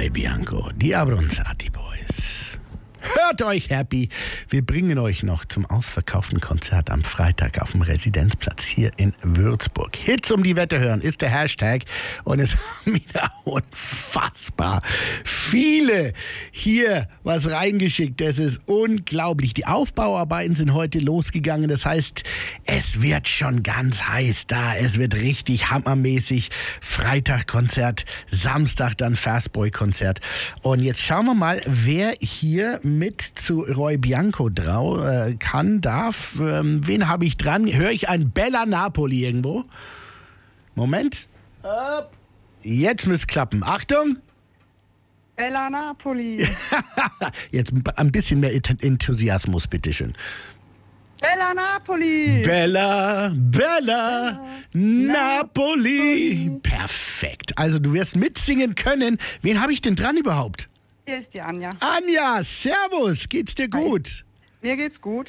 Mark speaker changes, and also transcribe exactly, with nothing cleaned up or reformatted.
Speaker 1: Roy Bianco, die Abronzati Boys. Hört euch happy. Wir bringen euch noch zum ausverkauften Konzert am Freitag auf dem Residenzplatz hier in Würzburg. Hits um die Wette hören ist der Hashtag und es haben wieder unfassbar viele hier was reingeschickt. Das ist unglaublich. Die Aufbauarbeiten sind heute losgegangen. Das heißt, es wird schon ganz heiß da. Es wird richtig hammermäßig. Freitag Konzert, Samstag dann Fastboy-Konzert. Und jetzt schauen wir mal, wer hier mit zu Roy Bianco drau äh, kann, darf. Ähm, wen habe ich dran? Höre ich ein Bella Napoli irgendwo? Moment. Up. Jetzt müsste es klappen. Achtung.
Speaker 2: Bella Napoli.
Speaker 1: Jetzt ein bisschen mehr Enthusiasmus, bitteschön.
Speaker 2: Bella Napoli.
Speaker 1: Bella, Bella, Napoli.
Speaker 2: Napoli.
Speaker 1: Perfekt. Also du wirst mitsingen können. Wen habe ich denn dran überhaupt?
Speaker 2: Hier ist die Anja.
Speaker 1: Anja, servus. Geht's dir gut?
Speaker 2: Mir geht's gut.